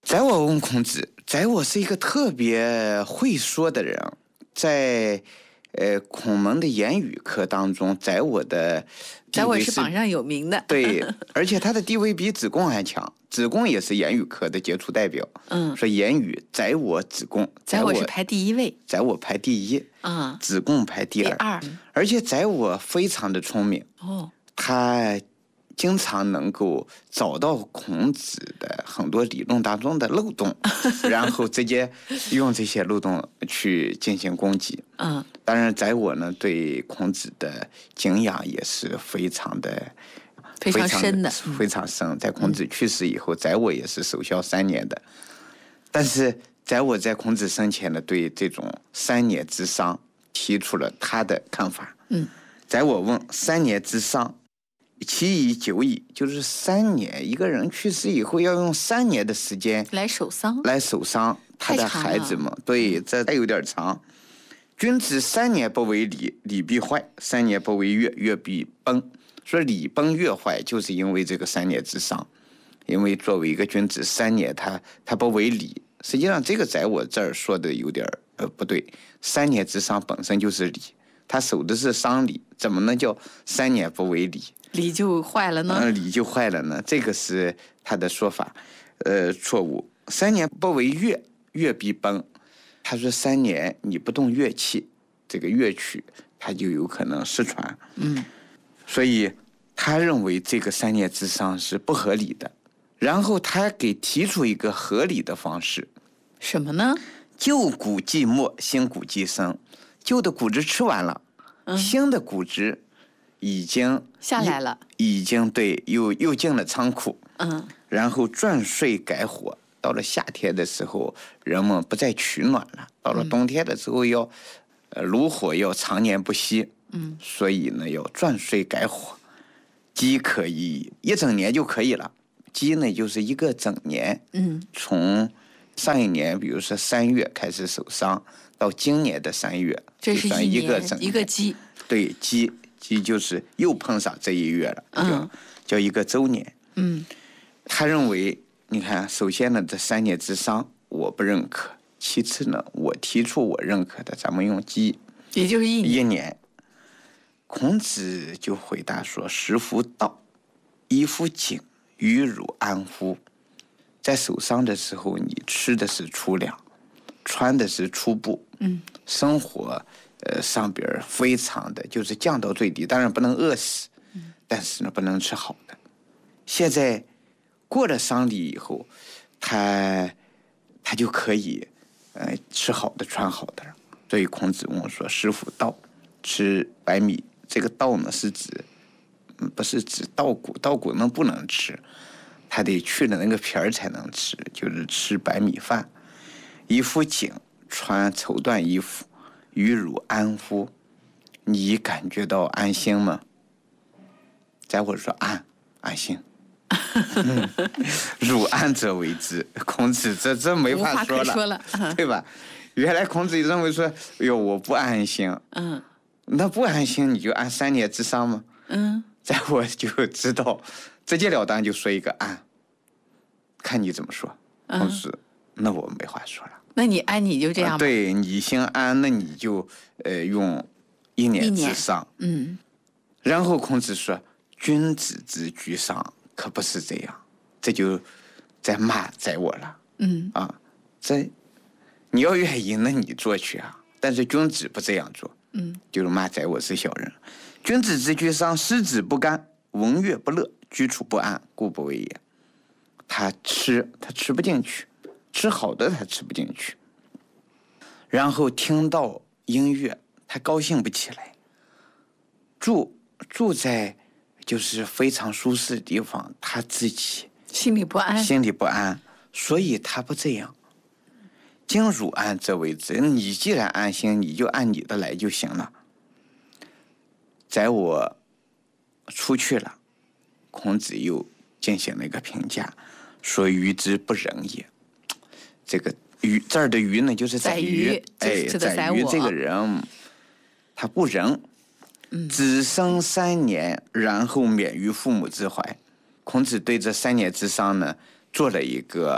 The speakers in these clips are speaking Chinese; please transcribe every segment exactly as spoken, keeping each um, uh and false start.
宰我问孔子，宰我是一个特别会说的人，在呃孔门的言语课当中，宰我的宰我是榜上有名的， 对，而且他的地位比子贡还强。子贡也是言语科的杰出代表， 嗯， 说言语宰我子贡， 宰我是排第一位， 宰我排第一， 啊、嗯， 子贡排第二， 第二， 而且宰我非常的聪明， 哦， 他经常能够找到孔子的很多理论当中的漏洞，然后直接用这些漏洞去进行攻击。 嗯， 当然，宰我呢对孔子的敬仰也是非常的。 非常深的， 非常深。在孔子去世以后，宰我也是守孝三年的。但是宰我在孔子生前呢，对这种三年之丧提出了他的看法。 嗯， 宰我问：三年之丧，其以久矣，就是三年，一个人去世以后要用三年的时间来守丧， 来守丧他的孩子们。对，这还有点长。君子三年不为礼，礼必坏；三年不为乐，乐必崩。说礼崩乐坏，就是因为这个三年之丧。因为作为一个君子，三年他他不为礼，实际上这个在我这儿说的有点呃不对。三年之丧本身就是礼，他守的是丧礼，怎么能叫三年不为礼？ 礼就坏了呢？ 嗯，礼就坏了呢？这个是他的说法，呃，错误。三年不为乐，乐必崩。他说三年你不动乐器，这个乐曲它就有可能失传。 嗯。 所以他认为这个三年之丧是不合理的，然后他给提出一个合理的方式。 什么呢？ 旧骨既没，新骨既生。旧的骨质吃完了，嗯、新的骨质已经下来了， 已经对又又进了仓库。 嗯， 然后转睡改火，到了夏天的时候，人们不再取暖了；到了冬天的时候要，呃，炉火要常年不熄。 嗯， 所以呢，要转睡改火，鸡可以一整年就可以了。鸡呢，就是一个整年。 嗯， 从上一年，比如说三月开始守丧，到今年的三月， 这是一一个整年一个鸡。 对，鸡鸡就是又碰上这一月了， 嗯、 叫叫一个周年。 嗯， 他认为，你看，首先呢，这三年之丧我不认可；其次呢，我提出我认可的，咱们用鸡， 也就是一年。 一年。孔子就回答说：“食乎道，衣乎井，与汝安乎？”在守丧的时候，你吃的是粗粮，穿的是粗布， 嗯， 生活呃上边非常的就是降到最低，当然不能饿死，嗯，但是呢不能吃好的。现在过了丧礼以后，他他就可以呃吃好的，穿好的了。所以孔子问我说：“食乎道，吃白米。”这个稻呢是指，不是指稻谷，稻谷能不能吃？他得去了那个皮儿才能吃，就是吃白米饭。衣乎井，穿绸缎衣服，与汝安乎？你感觉到安心吗？再或者说安安心。嗯、汝安则为之。孔子这这没法说了， 说了嗯、 对吧？原来孔子认为说，哎呦，我不安心。 嗯。 那不安心，你就按三年之丧吗？ 嗯， 在我就知道，直截了当就说一个按，看你怎么说。同时、嗯，那我没话说了。 那你按你就这样吧、啊。 对你先按，那你就呃用一年之丧。 嗯。 然后孔子说：“君子之居丧，可不是这样。”这就在骂宰我了。 嗯。 啊，这你要愿意，那你做去啊。但是君子不这样做。 嗯， 就是骂宰我是小人。君子之居丧，失子不甘，闻乐不乐，居处不安，故不为也。他吃，他吃不进去，吃好的他吃不进去。然后听到音乐，他高兴不起来。住住在就是非常舒适的地方，他自己心里不安， 心里不安，所以他不这样。今汝安则为之，你既然安心，你就按你的来就行了。在我出去了，孔子又进行了一个评价，说于之不仁也。这个于这儿的于呢，就是宰予，哎，宰予这个人他不仁， 嗯， 子生三年，然后免于父母之怀。孔子对这三年之丧呢，做了一个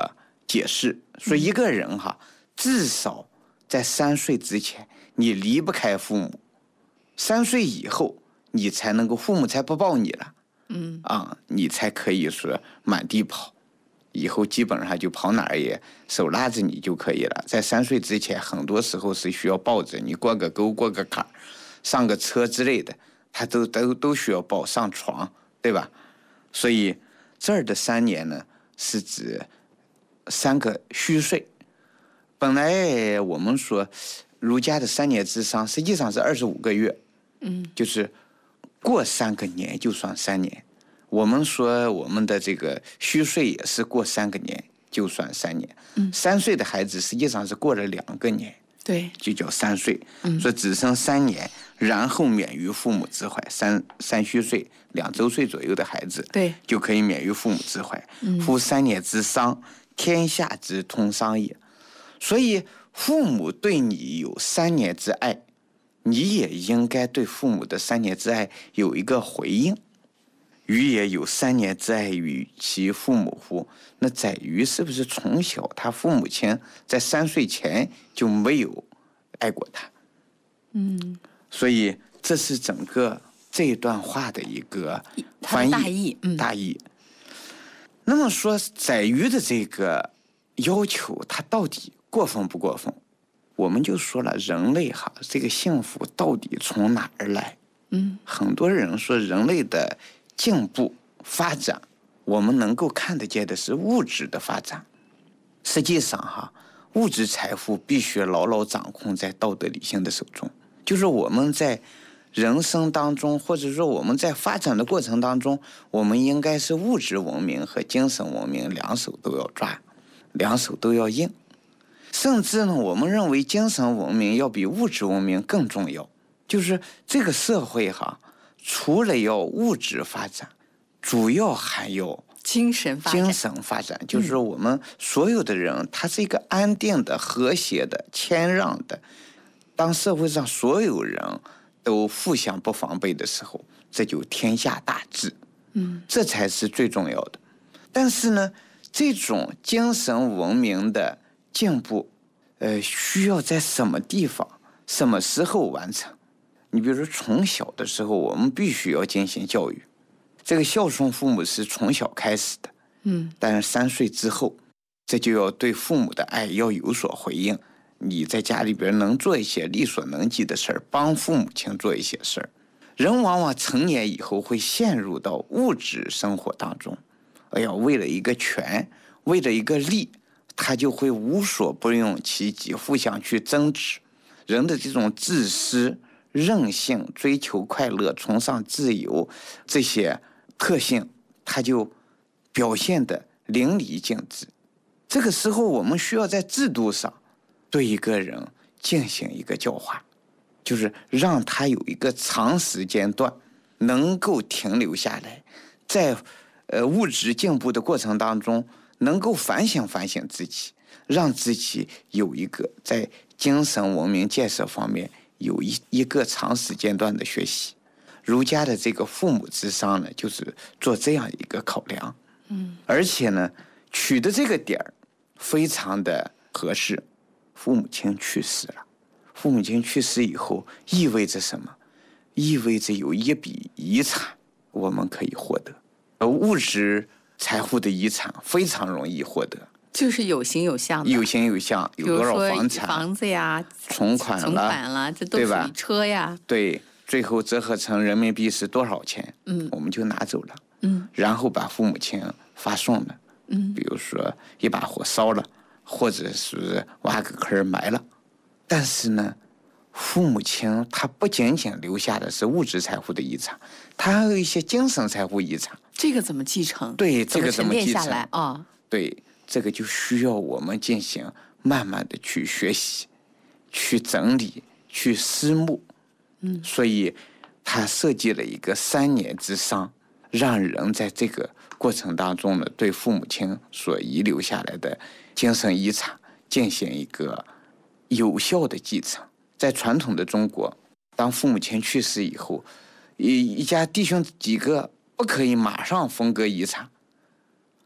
解释说，一个人哈，至少在三岁之前你离不开父母，三岁以后你才能够，父母才不抱你了， 嗯啊，你才可以说满地跑，以后基本上就跑哪儿也手拉着你就可以了。在三岁之前，很多时候是需要抱着你过个沟、过个坎儿、上个车之类的，他都都都需要抱上床，对吧？所以这儿的三年呢，是指三个虚岁。本来我们说儒家的三年之丧，实际上是二十五个月， 嗯， 就是过三个年就算三年。我们说我们的这个虚岁也是过三个年就算三年。嗯，三岁的孩子实际上是过了两个年， 对， 就叫三岁。 嗯， 所以只剩三年，然后免于父母之怀。三三虚岁，两周岁左右的孩子， 对， 就可以免于父母之怀。 嗯， 夫三年之丧，天下之通丧也。所以父母对你有三年之爱，你也应该对父母的三年之爱有一个回应。予也有三年之爱与其父母乎？那在于是不是从小他父母亲在三岁前就没有爱过他？ 嗯， 所以这是整个这一段话的一个翻译大意，嗯， 大意。那么说载于的这个要求，他到底过分不过分？我们就说了，人类哈，这个幸福到底从哪儿来？ 嗯， 很多人说人类的进步发展，我们能够看得见的是物质的发展。实际上哈，物质财富必须牢牢掌控在道德理性的手中。就是我们在人生当中，或者说我们在发展的过程当中，我们应该是物质文明和精神文明两手都要抓，两手都要硬。甚至呢，我们认为精神文明要比物质文明更重要。就是这个社会哈，除了要物质发展，主要还要精神发展。 精神发展，就是我们所有的人，他是一个安定的、和谐的、谦让的。当社会上所有人都互相不防备的时候，这就天下大治。 嗯， 这才是最重要的。但是呢，这种精神文明的进步，呃，需要在什么地方、什么时候完成？你比如说，从小的时候，我们必须要进行教育。这个孝顺父母是从小开始的， 嗯， 但是三岁之后，这就要对父母的爱要有所回应。你在家里边能做一些力所能及的事儿，帮父母亲做一些事儿。人往往成年以后会陷入到物质生活当中，哎呀，为了一个权，为了一个利，他就会无所不用其极，互相去争执。人的这种自私、任性、追求快乐、崇尚自由这些特性，它就表现得淋漓尽致。这个时候，我们需要在制度上对一个人进行一个教化，就是让他有一个长时间段能够停留下来，在呃物质进步的过程当中，能够反省反省自己，让自己有一个在精神文明建设方面有一一个长时间段的学习。儒家的这个父母之丧呢，就是做这样一个考量。 嗯， 而且呢，取的这个点儿非常的合适。父母亲去世了，父母亲去世以后意味着什么？意味着有一笔遗产我们可以获得。而物质财富的遗产非常容易获得， 就是有形有相的， 有形有相，有多少房产、 房子呀、 存款了、 存款了，这都属于车呀。 对，最后折合成人民币是多少钱？ 嗯， 我们就拿走了。 嗯， 然后把父母亲发送了。 嗯， 比如说一把火烧了，或者是挖个坑埋了。但是呢，父母亲他不仅仅留下的是物质财富的遗产，他还有一些精神财富遗产。 这个怎么继承？ 对，这个怎么继承下来啊、哦？ 对，这个就需要我们进行慢慢的去学习、去整理、去思慕。 嗯， 所以他设计了一个三年之丧，让人在这个过程当中呢，对父母亲所遗留下来的精神遗产进行一个有效的继承。在传统的中国，当父母亲去世以后，一一家弟兄几个不可以马上分割遗产，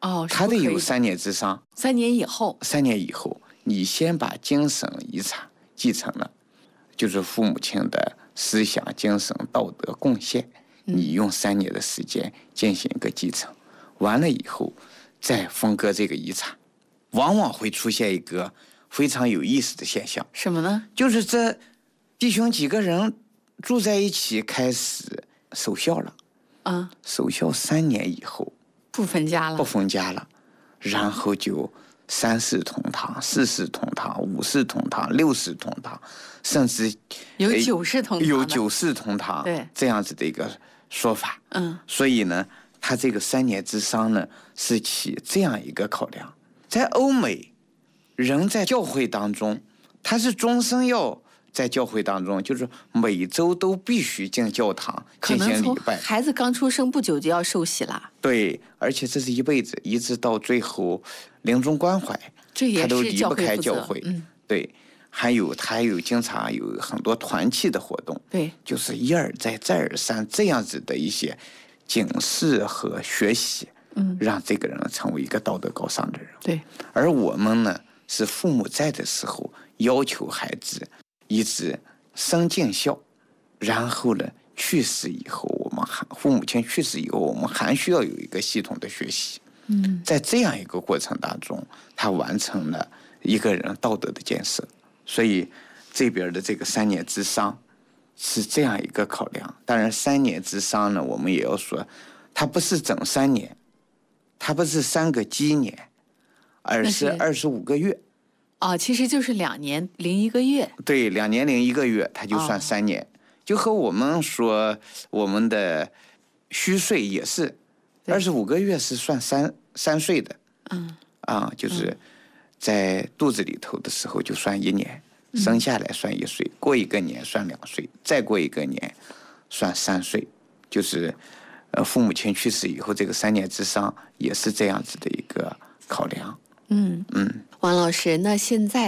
哦， 他得有三年之伤。 三年以后， 三年以后，你先把精神遗产继承了，就是父母亲的思想、精神、道德贡献，你用三年的时间进行一个继承，完了以后再分割这个遗产，往往会出现一个非常有意思的现象。 什么呢？ 就是这弟兄几个人住在一起，开始守孝了。 啊， 守孝三年以后不分家了， 不分家了，然后就三世同堂、四世同堂、五世同堂、六世同堂，甚至有九世同堂， 有九世同堂， 对， 这样子的一个说法。 嗯， 所以呢，他这个三年之丧呢，是起这样一个考量。在欧美，人在教会当中，他是终身要在教会当中，就是每周都必须进教堂进行礼拜。 孩子刚出生不久就要受洗了。 对，而且这是一辈子，一直到最后临终关怀， 这也是他都离不开教会。 嗯， 对，还有他有经常有很多团契的活动， 对， 就是一而再再而三这样子的一些警示和学习， 嗯， 让这个人成为一个道德高尚的人。 对， 而我们呢，是父母在的时候要求孩子一直生尽孝，然后呢，去世以后，我们还父母亲去世以后，我们还需要有一个系统的学习。 嗯， 在这样一个过程当中，他完成了一个人道德的建设。所以这边的这个三年之丧是这样一个考量。当然，三年之丧呢，我们也要说，它不是整三年，它不是三个鸡年，而是二十五个月。 哦，其实就是两年零一个月。 对，两年零一个月，它就算三年。哦，就和我们说我们的虚岁也是，二十五个月是算三三岁的。 嗯， 啊，就是在肚子里头的时候就算一年，嗯，生下来算一岁，过一个年算两岁，再过一个年算三岁。就是呃，父母亲去世以后，这个三年之丧也是这样子的一个考量。 嗯嗯，王老师，那现在